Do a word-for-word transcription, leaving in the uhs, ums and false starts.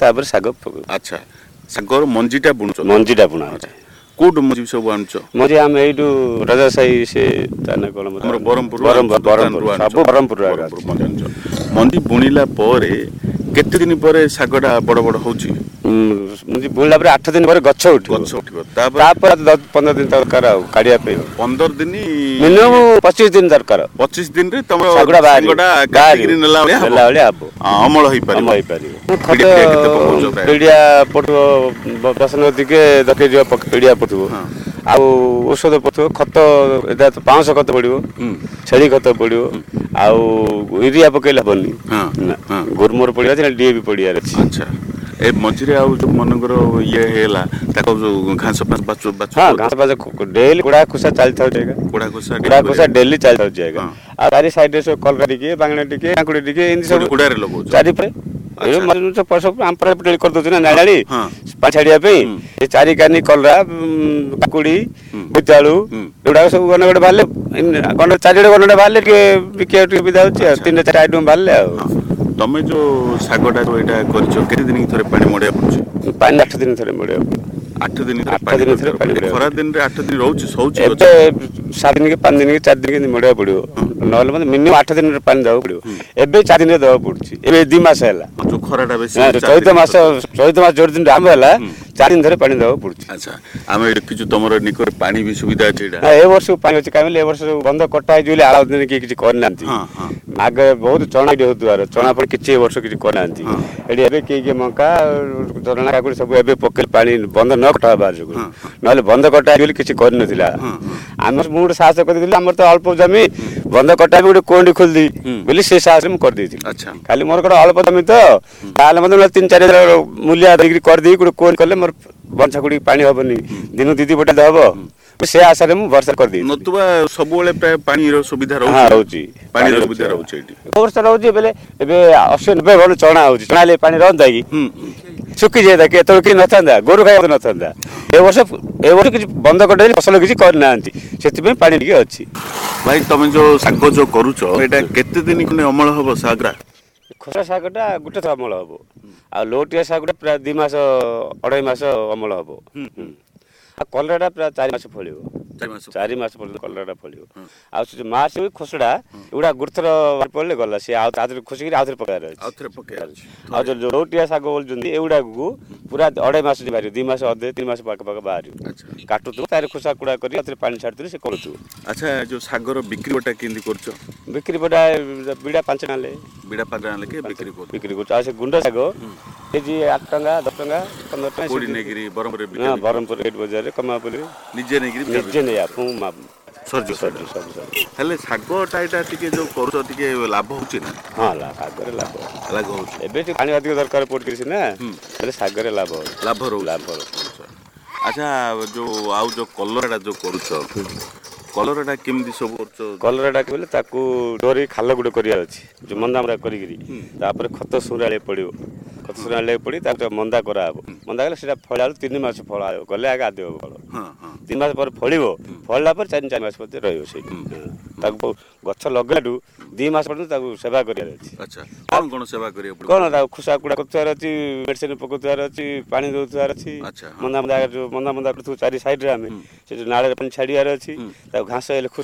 तापर साग अच्छा सागर मंजीटा बुणुच मंजीटा बुणा कोड मंजी सब आनुच मंजी आम एइटू राजा साई से ताना कोन हमर बरमपुर बरमपुर बरमपुर सब बरमपुर मंजी बुणिला परे केते दिन परे सागटा बड़ बड़ होउची मंजी बुणला परे आठ दिन परे गछ उठिबो गछ उठिबो तापर तापर दस पंद्रह दिन दरकार आ काडिया पे पंद्रह दिन मिनिमम पच्चीस दिन दरकार पच्चीस दिन रे तम सागटा सागटा काटिगिरी नेला वाले नेला वाले आबो अमल होई पारि अमल होई पारि खत पीडिया पटो बसन दिके दके जो पीडिया पटो आ औषध पटो खत एदा तो पाँच सौ खत पड़िबो छेली खत पड़िबो आ यूरिया पकेला बनी हां गुरमोर पड़िया जे डीएपी पड़िया अछि अच्छा ए मझिरे आ जो मनकर ये हेला ताको जो घास पास बाच हां घास पास डेली कुड़ा खुसा चल था जाएगा कुड़ा खुसा कुड़ा खुसा डेली चल था जाएगा आ सारी साइड से कलरा टिके बांगणा टिके आकुड़ी टिके इन सब कुड़ा रे लगो चारि पे ए मन तो परसो आम पर पटेल कर दोछ ना नाडाली पाछाड़िया पे ए चारि कानी कलरा काकुड़ी बिताळू एडा सब गने गडे बाले गने चारि गडे गने बाले के बिके बिदा होची तीन चार आइटम बाले आ तमे जो सागटा जो एटा करछो केते दिन थरे पानी मोडे पड़छ पानी आठ दिन थरे मोडे आठ दिन आठ दिन थरे पानी खरा दिन रे आठ दिन रहउछ सौछ एबे सात दिन के पाँच दिन के चार दिन के मोडे पड़ियो नहले मतलब मिनिमम आठ दिन रे पानी दाव पड़ियो एबे चार दिन रे दाव पड़छि एबे दो मास हैला जो खराटा बेसी चौथ मास चौथ मास जोड़ दिन आम हैला चार दिन धरे पानी दाव पड़छि अच्छा आमे देखिछु तमरो निकर पानी भी सुविधा अछि एटा ए वर्ष पानी अछि कामे ए वर्ष बंद कटा जुले आला दिन के किछि कर नांती हां हां आगे बहुत चणा डी होतुआर चणा पर किछि वर्ष किछि कर नांती एडी एबे के के मका चरणा काकुड़ी सब एबे पकेल पानी बंद न कटा बार जो नहले बंद कटा जुले किछि कर नथिला हमर मूड साहस कर दिले हमर तो अल्प जमी बंद कटा भी कोंडी खोल दी बोली से साहस में कर देथि अच्छा खाली मोर कटा अल्प जमी तो ताले मतलब तीन चार हजार मूल्य देगी कर दी कोन करले मोर बंछाकुड़ी पानी हबनी दिन दीदी बटा दबो से आशा रे मु वर्षा कर दी नतुबा सब बेले प्राय पानी रो सुविधा रहउची हां रहउची पानी रो सुविधा रहउची एटी वर्षा रहउची बेले एबे अस्सी नब्बे भल चणा होउची चणा ले पानी रहन दागी सुकी जे दा के तो कि नथांदा गोरु खाय नथांदा ए वर्ष ए वर्ष कि बंद कर फसल किछि कर नांती सेति में पानी के अछि भाई तमे जो साग जो करूचो एटा केते दिन कने अमल हबो सागरा खसा सागटा गुटे थ अमल हबो आ लोटिया सागटा प्राय दो मास अढ़ाई मास अमल हबो आ कलराटा प्राय चार मास फळिबो चार मास पर्यंत कलराटा फळिबो आ से मास भी खसडा एडा गुरथर पड़ले गला से आ तादर खुशी के आथर पकाय रहै आथर पकाय आ जो लोटिया साग बोल जंदी एडा गु पूरा अढ़ाई मास बारी दो मास अधे तीन मास पाक पाक बारी अच्छा काटु तो तार खुसा कुडा करी आथर पानी छाडतु से करतु अच्छा जो सागर बिक्री बटा केंदी करछो बिक्री बटा बिडा पाँच नाले बिडा पाँच नाले के बिक्री कर बिक्री करछ आ से गुंडा साग केजी आठ टका दस टका पंद्रह टका कोडी नेगिरी बरमपुर बिक्री हां बरमपुर रेट बाजार रे कमापुर निजे नेगिरी निजे ने आपु सरजो सरजो सब हेले सागटा एटा टिके जो करछो टिके लाभ होछि ना हां ला सागर लाभ लाभ होछि एबे पानी अधिक दरकार पड़ किछि ना हेले सागर लाभ लाभ रो लाभ रो अच्छा जो आउ जो कलरटा जो करछो कलरटा केमदी सब करछो कलरटा कहले ताकू डोरी खाल गुडे करिया अछि जो मंदा हमरा करी गिरी तापर खत सुराले पड़ियो खत सुराले पड़ी तापर मंदा करा हबो मंदा गले सेटा फळाल तीन मास फळा गले आगे आदे फळ हां हां तीन मास पर फळिबो फळला पर चार चार मास पर रहइयो से ताकू गछ लगलाडू दो मास पर ताकू सेवा करिया अछि अच्छा कोन कोन सेवा करिया पड़ो कोन ता खुसा कुडा कतुआर अछि मेडिसिन पकतुआर अछि पानी दोतुआर अछि अच्छा मंदा मंदा जो मंदा मंदा करतु चारि साइड रे हमें से नाळे पानी छाडियार अछि ता घास